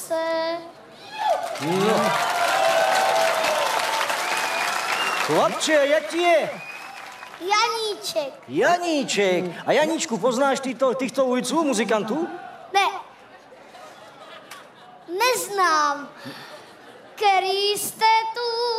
se. No. Chlapče, jak ti je? Janíček. Janíček. A Janíčku, poznáš týchto uliců, muzikantů? Ne. Neznám. Který jste tu